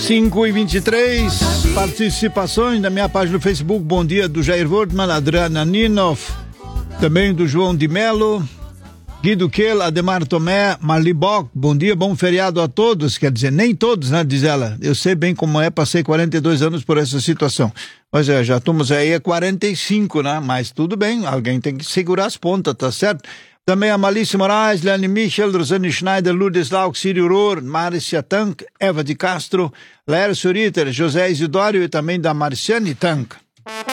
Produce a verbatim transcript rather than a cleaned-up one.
cinco e vinte e três, participações na minha página do Facebook. Bom dia do Jair Wortmann, Adriana Ninoff, também do João de Melo, Guido Quel, Ademar Tomé, Marli Bock. Bom dia, bom feriado a todos. Quer dizer, nem todos, né, diz ela. Eu sei bem como é, passei quarenta e dois anos por essa situação. Mas é, já estamos aí a quarenta e cinco, né? Mas tudo bem, alguém tem que segurar as pontas, tá certo? Também a Malice Moraes, Leane Michel, Rosane Schneider, Lourdes Lauk, Círio Rohr, Márcia Tank, Eva de Castro, Lércio Ritter, José Isidório e também da Marciane Tank.